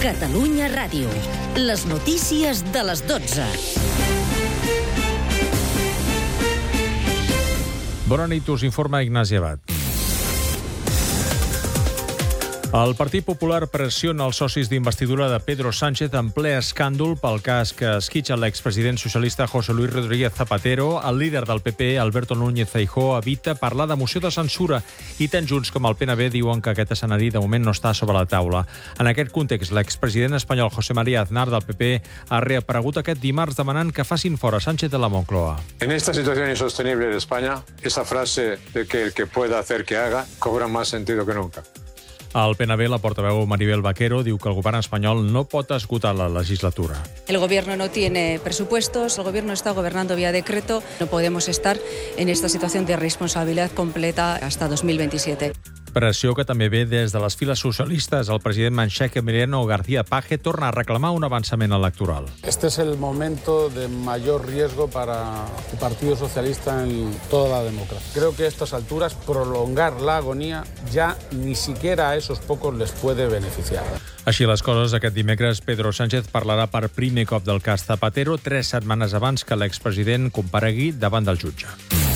Catalunya Ràdio. Les notícies de les 12. Bona nit, us informa Ignasi Abad. El Partit Popular pressiona els socis d'investidura de Pedro Sánchez en ple escàndol pel cas que esquitxa l'expresident socialista José Luis Rodríguez Zapatero. El líder del PP, Alberto Núñez Feijóo, evita parlar de moció de censura i tant Junts com el PNB diuen que aquest escenari de moment no està sobre la taula. En aquest context, l'expresident espanyol José María Aznar del PP ha reaparegut aquest dimarts demanant que facin fora Sánchez de la Moncloa. En esta situación insostenible de España, esa frase de que el que pueda hacer que haga cobra más sentido que nunca. Al PNB, la portaveu Maribel Vaquero diu que el govern espanyol no pot esgotar la legislatura. El gobierno no tiene presupuestos, el gobierno está gobernando vía decreto. No podemos estar en esta situación de responsabilidad completa hasta 2027. Pressió que també ve des de les files socialistes. El president manxec Emiliano García Paje torna a reclamar un avançament electoral. Este es el momento de mayor riesgo para el Partido Socialista en toda la democracia. Creo que a estas alturas prolongar la agonía ya ni siquiera a esos pocos les puede beneficiar. Així les coses, aquest dimecres Pedro Sánchez parlarà per primer cop del cas Zapatero 3 setmanes abans que l'expresident comparegui davant del jutge.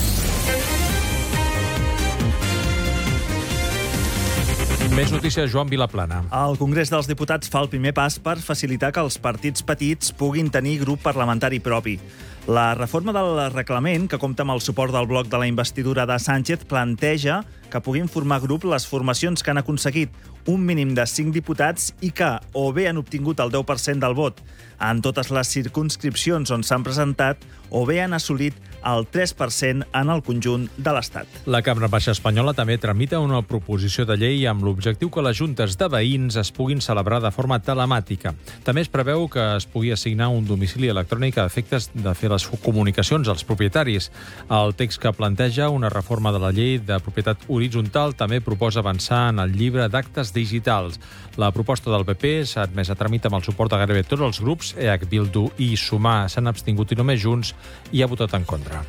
Més notícies, Joan Vilaplana. El Congrés dels Diputats fa el primer pas per facilitar que els partits petits puguin tenir grup parlamentari propi. La reforma del reglament, que compta amb el suport del bloc de la investidura de Sánchez, planteja que puguin formar grup les formacions que han aconseguit un mínim de 5 diputats i que o bé han obtingut el 10% del vot en totes les circumscripcions on s'han presentat o bé han assolit el 3% en el conjunt de l'Estat. La Cambra Baixa espanyola també tramita una proposició de llei amb l'objectiu que les juntes de veïns es puguin celebrar de forma telemàtica. També es preveu que es pugui assignar un domicili electrònic a efectes de fer les comunicacions als propietaris. El text que planteja una reforma de la llei de propietat horitzontal també proposa avançar en el llibre d'actes digitals. La proposta del PP s'ha admès a tràmit amb el suport de gairebé tots els grups. EH, Bildu i Sumar s'han abstingut i només Junts hi ha votat en contra.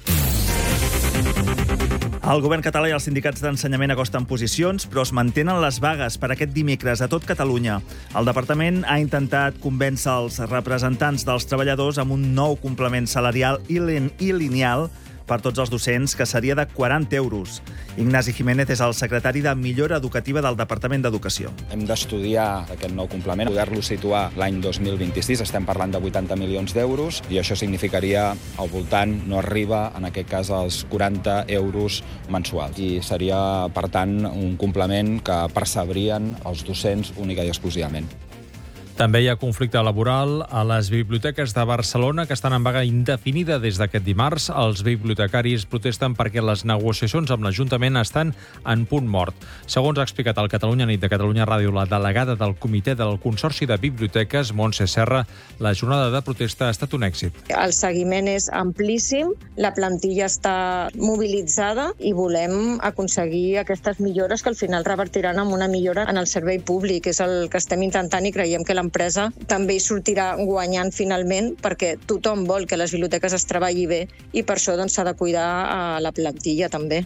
El govern català i els sindicats d'ensenyament acosten posicions, però es mantenen les vagues per aquest dimecres a tot Catalunya. El departament ha intentat convèncer els representants dels treballadors amb un nou complement salarial i lineal per tots els docents, que seria de 40 euros. Ignasi Jiménez és el secretari de Millora Educativa del Departament d'Educació. Hem d'estudiar aquest nou complement, poder-lo situar l'any 2026. Estem parlant de 80 milions d'euros i això significaria al voltant, no arriba en aquest cas als 40 euros mensuals. I seria, per tant, un complement que percebrien els docents única i exclusivament. També hi ha conflicte laboral a les biblioteques de Barcelona, que estan en vaga indefinida des d'aquest dimarts. Els bibliotecaris protesten perquè les negociacions amb l'Ajuntament estan en punt mort. Segons ha explicat el Catalunya Nit de Catalunya Ràdio, la delegada del Comitè del Consorci de Biblioteques, Montse Serra, la jornada de protesta ha estat un èxit. El seguiment és amplíssim, la plantilla està mobilitzada i volem aconseguir aquestes millores que al final revertiran en una millora en el servei públic. És el que estem intentant i creiem que l'empresa també hi sortirà guanyant finalment, perquè tothom vol que les biblioteques es treballi bé i per això s'ha de cuidar a la plantilla també.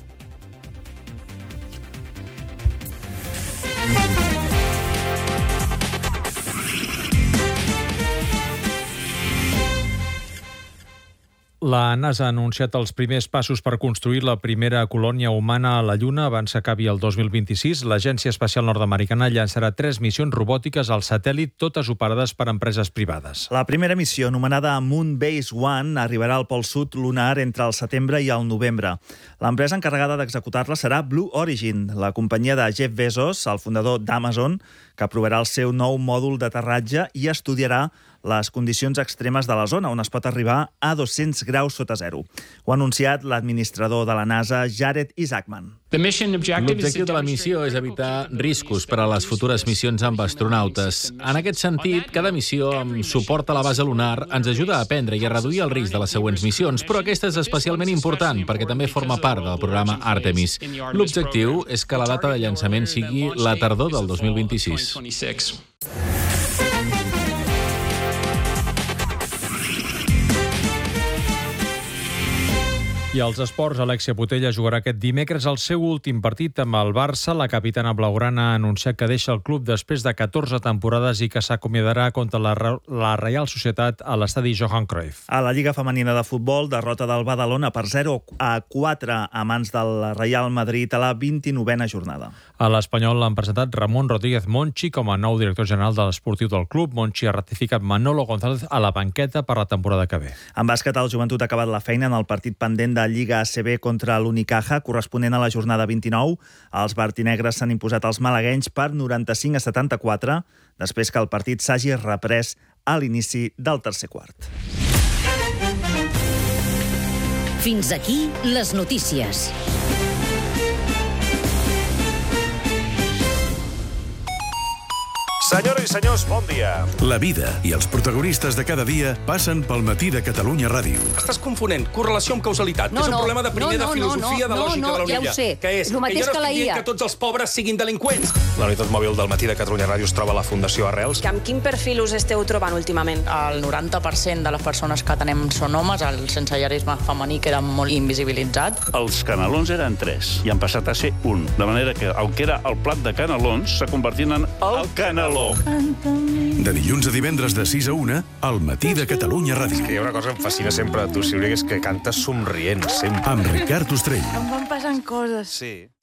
La NASA ha anunciat els primers passos per construir la primera colònia humana a la Lluna abans que acabi el 2026. L'Agència Espacial Nord-Americana llançarà 3 missions robòtiques al satèl·lit, totes operades per empreses privades. La primera missió, anomenada Moonbase One, arribarà al pol sud lunar entre el setembre i el novembre. L'empresa encarregada d'executar-la serà Blue Origin, la companyia de Jeff Bezos, el fundador d'Amazon, que provarà el seu nou mòdul d'aterratge i estudiarà les condicions extremes de la zona, on es pot arribar a 200 graus sota zero. Ho ha anunciat l'administrador de la NASA, Jared Isaacman. L'objectiu de la missió és evitar riscos per a les futures missions amb astronautes. En aquest sentit, cada missió amb suport a la base lunar ens ajuda a aprendre i a reduir el risc de les següents missions, però aquesta és especialment important perquè també forma part del programa Artemis. L'objectiu és que la data de llançament sigui la tardor del 2026. I als esports, Alexia Putella jugarà aquest dimecres el seu últim partit amb el Barça. La capitana blaugrana ha anunciat que deixa el club després de 14 temporades i que s'acomiadarà contra la Reial Societat a l'estadi Johan Cruyff. A la Lliga Femenina de Futbol, derrota del Badalona per 0-4 a mans del Real Madrid a la 29a jornada. A l'Espanyol l'han presentat Ramon Rodríguez Monchi com a nou director general de l'esportiu del club. Monchi ha ratificat Manolo González a la banqueta per la temporada que ve. En bàsquet, el Joventut ha acabat la feina en el partit pendent de Lliga ACB contra l'Unicaja, corresponent a la jornada 29. Els vertinegres s'han imposat als malaguenys per 95-74, després que el partit s'hagi reprès a l'inici del tercer quart. Fins aquí les notícies. Senyores i senyors, bon dia. La vida i els protagonistes de cada dia passen pel Matí de Catalunya Ràdio. Estàs confonent correlació amb causalitat, que és un problema de primer de filosofia de lògica de la Unilla. Ja ho sé. Que és El mateix que jo no que la estic dient IA. que tots els pobres siguin delinqüents. La unitat mòbil del Matí de Catalunya Ràdio es troba a la Fundació Arrels. Amb quin perfil us esteu trobant últimament? El 90% de les persones que atenem són homes, el sensellarisme femení queda molt invisibilitzat. Els canelons eren 3 i han passat a ser 1, de manera que el que era el plat de canelons s'ha convertit en el caneló. De dilluns a divendres de 6 a 1, al Matí de Catalunya Ràdio. És que hi ha una cosa que em fascina sempre de tu, Sílvia, que és que cantes somrient, sempre. Amb Ricard Ostrell. Em van passant coses. Sí.